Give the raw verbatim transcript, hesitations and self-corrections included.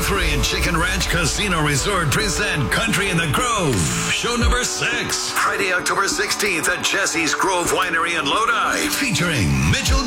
three and Chicken Ranch Casino Resort present Country in the Grove. Show number six. Friday, October sixteenth at Jesse's Grove Winery in Lodi. Featuring Mitchell